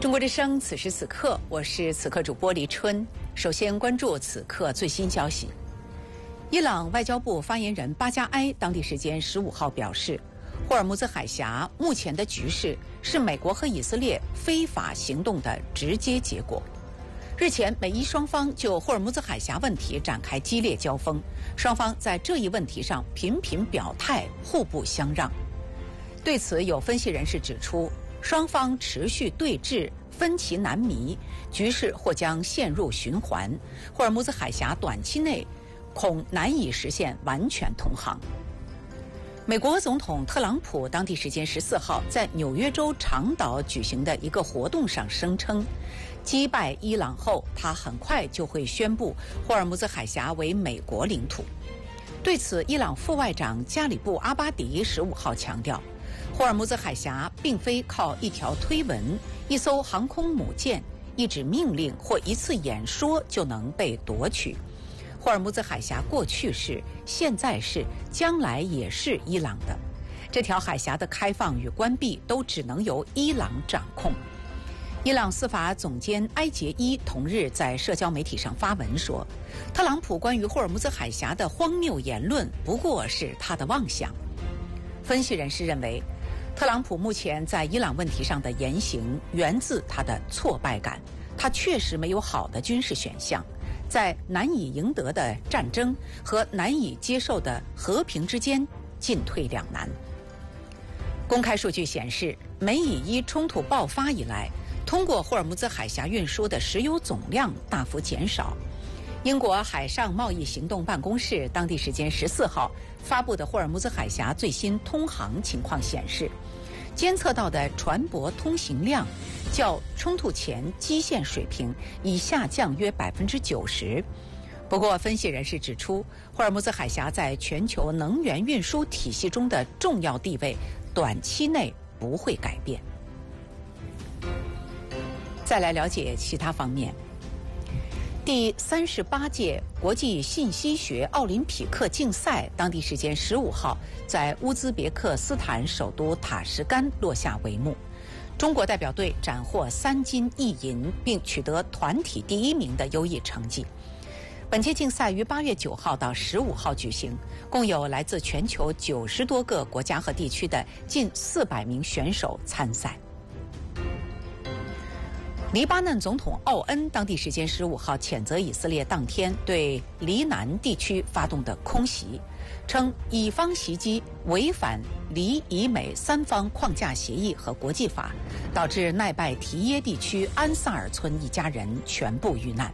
中国之声，此时此刻，我是此刻主播黎春。首先关注此刻最新消息。伊朗外交部发言人巴加埃当地时间15号表示，霍尔木兹海峡目前的局势是美国和以色列非法行动的直接结果。日前，美伊双方就霍尔木兹海峡问题展开激烈交锋，双方在这一问题上频频表态，互不相让。对此，有分析人士指出，双方持续对峙，分歧难弥，局势或将陷入循环。霍尔木兹海峡短期内恐难以实现完全通航。美国总统特朗普当地时间14号在纽约州长岛举行的一个活动上声称，击败伊朗后，他很快就会宣布霍尔木兹海峡为美国领土。对此，伊朗副外长加里布·阿巴迪15号强调，霍尔木兹海峡并非靠一条推文、一艘航空母舰、一纸命令或一次演说就能被夺取。霍尔木兹海峡过去是、现在是、将来也是伊朗的。这条海峡的开放与关闭都只能由伊朗掌控。伊朗司法总监埃杰伊同日在社交媒体上发文说，特朗普关于霍尔木兹海峡的荒谬言论不过是他的妄想。分析人士认为，特朗普目前在伊朗问题上的言行源自他的挫败感，他确实没有好的军事选项，在难以赢得的战争和难以接受的和平之间进退两难。公开数据显示，美以伊冲突爆发以来，通过霍尔木兹海峡运输的石油总量大幅减少。英国海上贸易行动办公室当地时间14号发布的霍尔木兹海峡最新通航情况显示，监测到的船舶通行量较冲突前基线水平已下降约90%。不过，分析人士指出，霍尔木兹海峡在全球能源运输体系中的重要地位短期内不会改变。再来了解其他方面。第38届国际信息学奥林匹克竞赛当地时间15号在乌兹别克斯坦首都塔什干落下帷幕。中国代表队斩获3金1银，并取得团体第1名的优异成绩。本届竞赛于8月9号到15号举行，共有来自全球90多个国家和地区的近400名选手参赛。黎巴嫩总统奥恩当地时间15号谴责以色列当天对黎南地区发动的空袭，称以方袭击违反黎以美3方框架协议和国际法，导致奈拜提耶地区安萨尔村一家人全部遇难。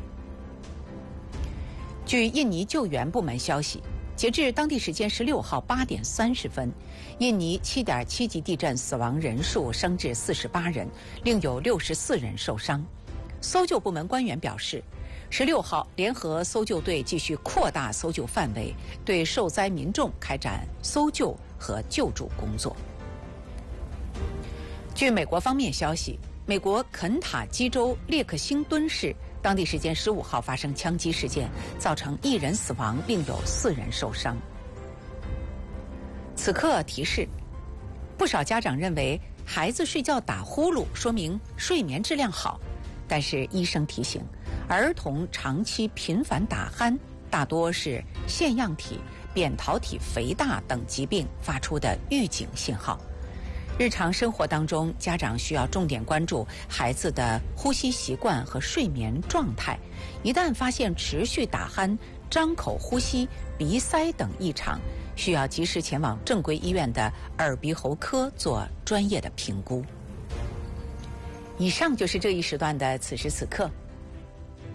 据印尼救援部门消息，截至当地时间16号8点30分，印尼7.7级地震死亡人数升至48人，另有64人受伤。搜救部门官员表示，16号联合搜救队继续扩大搜救范围，对受灾民众开展搜救和救助工作。据美国方面消息，美国肯塔基州列克星敦市当地时间15号发生枪击事件，造成1人死亡，另有4人受伤。此刻提示，不少家长认为孩子睡觉打呼噜说明睡眠质量好，但是医生提醒，儿童长期频繁打鼾大多是腺样体、扁桃体肥大等疾病发出的预警信号。日常生活当中，家长需要重点关注孩子的呼吸习惯和睡眠状态。一旦发现持续打鼾、张口呼吸、鼻塞等异常，需要及时前往正规医院的耳鼻喉科做专业的评估。以上就是这一时段的此时此刻，